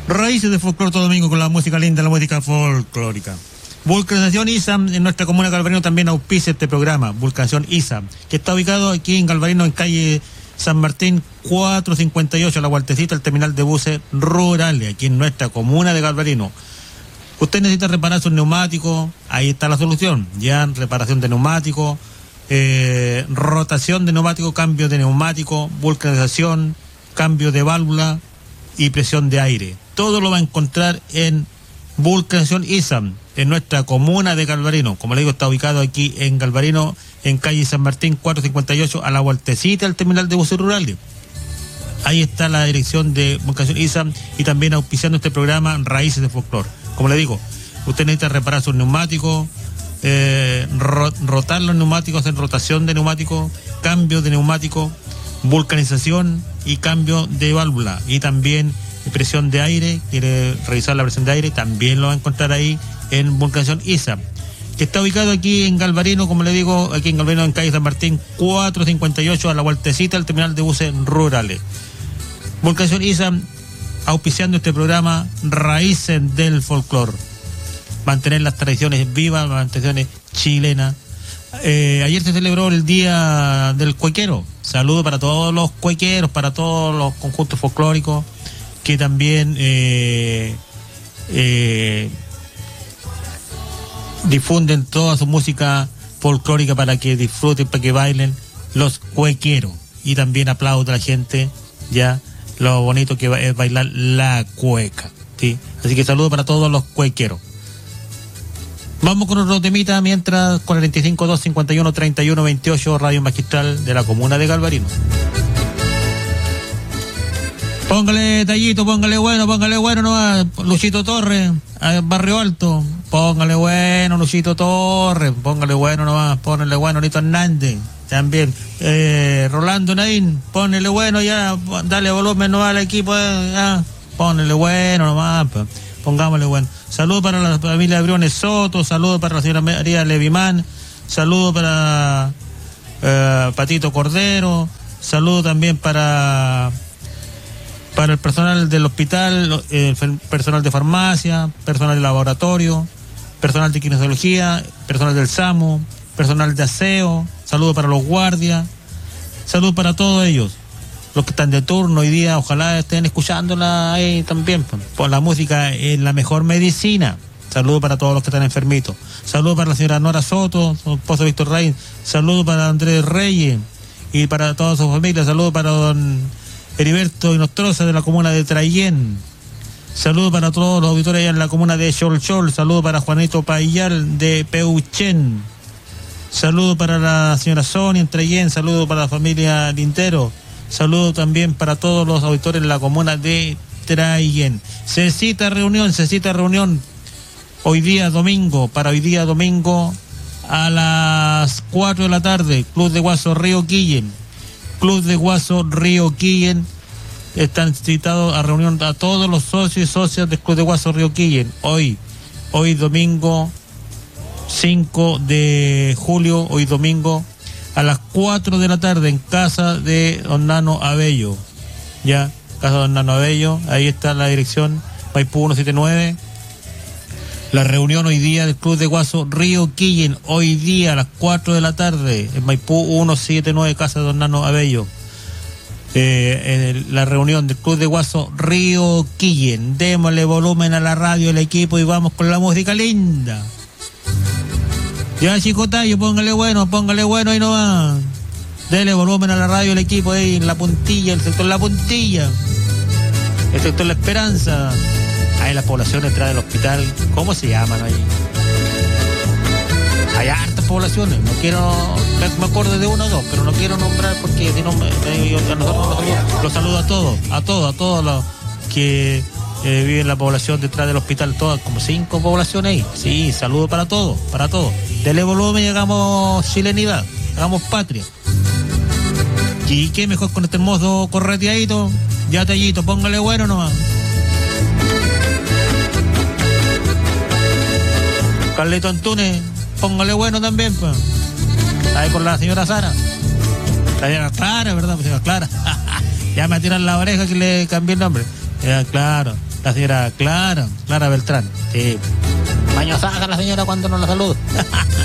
Raíces de Folclor todo domingo con la música linda, la música folclórica. Vulcanización ISAM en nuestra comuna de Galvarino también auspicia este programa, Vulcanización ISAM, que está ubicado aquí en Galvarino, en calle San Martín 458, la Hualtecita, el terminal de buses rurales, aquí en nuestra comuna de Galvarino. Usted necesita reparar sus neumáticos, ahí está la solución, ya reparación de neumáticos, rotación de neumáticos, cambio de neumático, vulcanización, cambio de válvula y presión de aire. Todo lo va a encontrar en Vulcanización ISAM, en nuestra comuna de Galvarino. Como le digo, está ubicado aquí en Galvarino, en calle San Martín 458, a la Hualtecita, el terminal de buses rurales. Ahí está la dirección de Vulcanización ISAM y también auspiciando este programa Raíces de Folclor. Como le digo, usted necesita reparar sus neumáticos, rotar los neumáticos, hacer rotación de neumáticos, cambio de neumáticos, vulcanización y cambio de válvula, y también presión de aire. Quiere revisar la presión de aire, también lo va a encontrar ahí en Vulcanización ISAM, que está ubicado aquí en Galvarino, como le digo, aquí en Galvarino, en calle San Martín 458, a la Hualtecita, el terminal de buses rurales. Vulcanización ISAM auspiciando este programa Raíces del Folclor, mantener las tradiciones vivas, las tradiciones chilenas. Ayer se celebró el Día del Cuequero. Saludos para todos los cuequeros, para todos los conjuntos folclóricos que también difunden toda su música folclórica para que disfruten, para que bailen los cuequeros. Y también aplaudo a la gente, ya, lo bonito que es bailar la cueca, ¿sí? Así que saludos para todos los cuequeros. Vamos con otro temita mientras, con el 25-251-31-28, Radio Magistral de la comuna de Galvarino. Póngale tallito, póngale bueno nomás, Luchito Torres, Barrio Alto, póngale bueno, Luchito Torres, póngale bueno nomás, ponele bueno, Nito Hernández, también, Rolando Naín, ponele bueno ya, dale volumen nomás al equipo, ponele bueno nomás, pongámosle bueno. Saludos para la familia Briones Soto, saludos para la señora María Levimán, saludos para Patito Cordero, saludos también para el personal del hospital, personal de farmacia, personal de laboratorio, personal de kinesiología, personal del SAMU, personal de aseo, saludos para los guardias, saludos para todos ellos. Los que están de turno hoy día, ojalá estén escuchándola ahí también. Pues la música es la mejor medicina. Saludos para todos los que están enfermitos. Saludos para la señora Nora Soto, su esposo Víctor Rey. Saludos para Andrés Reyes y para toda su familia. Saludos para don Heriberto Inostroza de la comuna de Traillén. Saludos para todos los auditores allá en la comuna de Cholchol. Saludos para Juanito Payal de Peuchén. Saludos para la señora Sonia en Traillén. Saludos para la familia Lintero. Saludos también para todos los auditores de la comuna de Traillén. Se cita reunión hoy día domingo, a las 4 de la tarde, Club de Guaso Río Quillen. Están citados a reunión a todos los socios y socias del Club de Guaso Río Quillen. Hoy domingo 5 de julio, hoy domingo, a las 4 de la tarde en casa de don Nano Abello. Ya, casa de don Nano Abello, ahí está la dirección, Maipú 179. La reunión hoy día del Club de Guaso Río Quillen, hoy día a las 4 de la tarde, en Maipú 179, casa de don Nano Abello. La reunión del Club de Guaso Río Quillen. Démosle volumen a la radio, el equipo, y vamos con la música linda. Ya, Chicotayo, póngale bueno ahí nomás. Dele volumen a la radio, el equipo ahí, en la puntilla, el sector La Puntilla, el sector La Esperanza. Ahí la población detrás del hospital, ¿cómo se llaman ahí? Hay hartas poblaciones, no quiero, me acuerdo de uno o dos, pero no quiero nombrar porque si no, a nosotros los saludo a todos los que viven en la población detrás del hospital, todas, como 5 poblaciones ahí. Sí, saludo para todos. Dele volumen y hagamos chilenidad, hagamos patria. Y qué mejor con este hermoso correteadito, ya tallito, póngale bueno nomás. Carlito Antunes, póngale bueno también, pues. Ahí con la señora Sara. La señora Clara, ¿verdad? Pues señora Clara. Ya me tiran la oreja que le cambié el nombre. Ya, claro. La señora Clara Beltrán. Sí. Mañosa la señora cuando no la saluda.